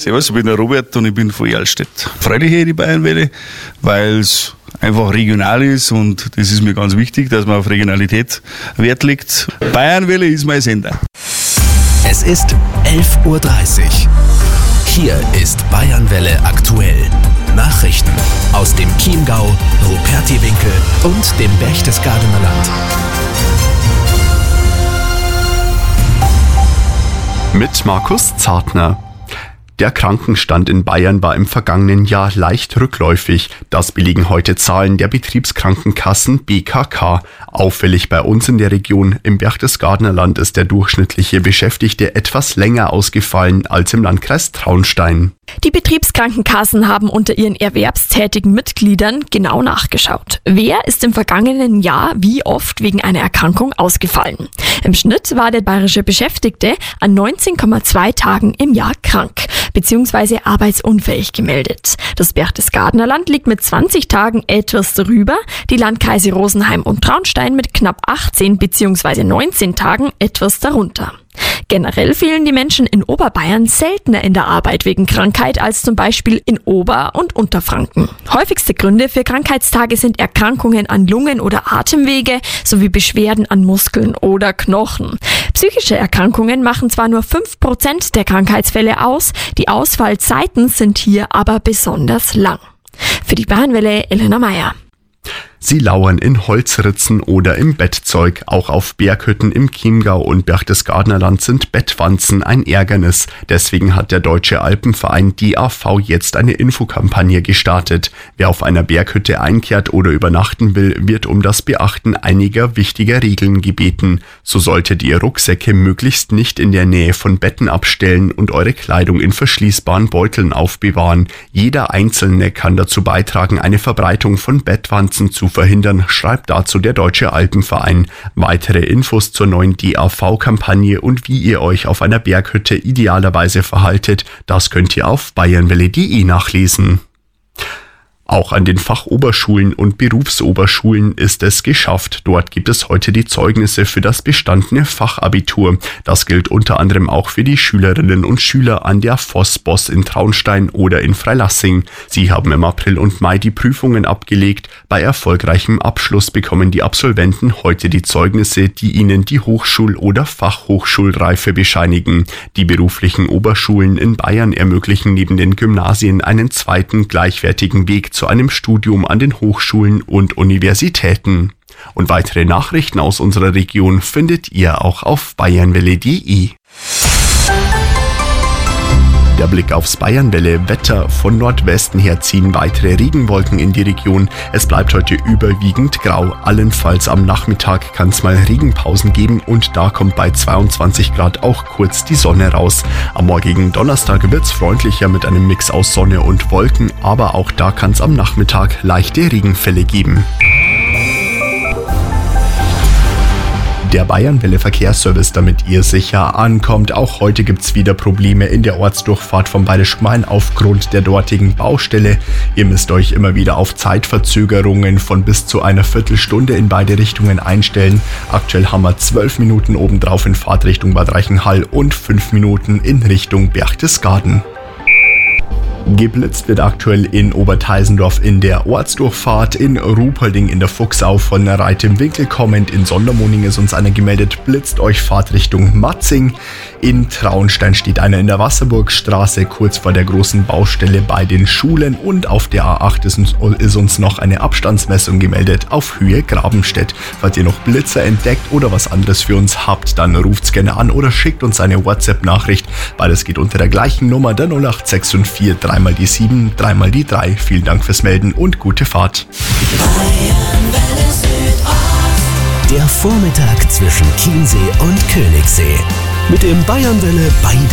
Servus, ich bin der Robert und ich bin von Erlstedt. Freilich hier die Bayernwelle, weil es einfach regional ist und das ist mir ganz wichtig, dass man auf Regionalität Wert legt. Bayernwelle ist mein Sender. Es ist 11.30 Uhr. Hier ist Bayernwelle aktuell. Nachrichten aus dem Chiemgau, Rupertiwinkel und dem Berchtesgadener Land. Mit Markus Zartner. Der Krankenstand in Bayern war im vergangenen Jahr leicht rückläufig. Das belegen heute Zahlen der Betriebskrankenkassen BKK. Auffällig bei uns in der Region im Berchtesgadener Land ist der durchschnittliche Beschäftigte etwas länger ausgefallen als im Landkreis Traunstein. Die Betriebskrankenkassen haben unter ihren erwerbstätigen Mitgliedern genau nachgeschaut. Wer ist im vergangenen Jahr wie oft wegen einer Erkrankung ausgefallen? Im Schnitt war der bayerische Beschäftigte an 19,2 Tagen im Jahr krank bzw. arbeitsunfähig gemeldet. Das Berchtesgadener Land liegt mit 20 Tagen etwas darüber, die Landkreise Rosenheim und Traunstein mit knapp 18 bzw. 19 Tagen etwas darunter. Generell fehlen die Menschen in Oberbayern seltener in der Arbeit wegen Krankheit als zum Beispiel in Ober- und Unterfranken. Häufigste Gründe für Krankheitstage sind Erkrankungen an Lungen oder Atemwege sowie Beschwerden an Muskeln oder Knochen. Psychische Erkrankungen machen zwar nur 5% der Krankheitsfälle aus, die Ausfallzeiten sind hier aber besonders lang. Für die Bayernwelle Elena Meyer. Sie lauern in Holzritzen oder im Bettzeug. Auch auf Berghütten im Chiemgau und Berchtesgadener Land sind Bettwanzen ein Ärgernis. Deswegen hat der Deutsche Alpenverein DAV jetzt eine Infokampagne gestartet. Wer auf einer Berghütte einkehrt oder übernachten will, wird um das Beachten einiger wichtiger Regeln gebeten. So solltet ihr Rucksäcke möglichst nicht in der Nähe von Betten abstellen und eure Kleidung in verschließbaren Beuteln aufbewahren. Jeder Einzelne kann dazu beitragen, eine Verbreitung von Bettwanzen zu verhindern, schreibt dazu der Deutsche Alpenverein. Weitere Infos zur neuen DAV-Kampagne und wie ihr euch auf einer Berghütte idealerweise verhaltet, das könnt ihr auf bayernwelle.de nachlesen. Auch an den Fachoberschulen und Berufsoberschulen ist es geschafft. Dort gibt es heute die Zeugnisse für das bestandene Fachabitur. Das gilt unter anderem auch für die Schülerinnen und Schüler an der Vossboss in Traunstein oder in Freilassing. Sie haben im April und Mai die Prüfungen abgelegt. Bei erfolgreichem Abschluss bekommen die Absolventen heute die Zeugnisse, die ihnen die Hochschul- oder Fachhochschulreife bescheinigen. Die beruflichen Oberschulen in Bayern ermöglichen neben den Gymnasien einen zweiten gleichwertigen Weg zu einem Studium an den Hochschulen und Universitäten. Und weitere Nachrichten aus unserer Region findet ihr auch auf bayernwelle.de. Der Blick aufs Bayernwelle-Wetter. Von Nordwesten her ziehen weitere Regenwolken in die Region. Es bleibt heute überwiegend grau. Allenfalls am Nachmittag kann es mal Regenpausen geben und da kommt bei 22 Grad auch kurz die Sonne raus. Am morgigen Donnerstag wird es freundlicher mit einem Mix aus Sonne und Wolken, aber auch da kann es am Nachmittag leichte Regenfälle geben. Der Bayernwelle Verkehrsservice, damit ihr sicher ankommt. Auch heute gibt's wieder Probleme in der Ortsdurchfahrt vom Bayerisch Gmein aufgrund der dortigen Baustelle. Ihr müsst euch immer wieder auf Zeitverzögerungen von bis zu einer Viertelstunde in beide Richtungen einstellen. Aktuell haben wir 12 Minuten obendrauf in Fahrtrichtung Bad Reichenhall und 5 Minuten in Richtung Berchtesgaden. Geblitzt wird aktuell in Oberteisendorf in der Ortsdurchfahrt, in Ruhpolding in der Fuchsau von Reit im Winkel kommend. In Sondermoning ist uns einer gemeldet, blitzt euch Fahrtrichtung Matzing. In Traunstein steht einer in der Wasserburgstraße kurz vor der großen Baustelle bei den Schulen und auf der A8 ist uns noch eine Abstandsmessung gemeldet auf Höhe Grabenstedt. Falls ihr noch Blitzer entdeckt oder was anderes für uns habt, dann ruft's gerne an oder schickt uns eine WhatsApp-Nachricht, weil es geht unter der gleichen Nummer, der 0864 3 die 7, 3 die 3. Vielen Dank fürs Melden und gute Fahrt. Der Vormittag zwischen Chiemsee und Königssee. Mit dem Bayernwelle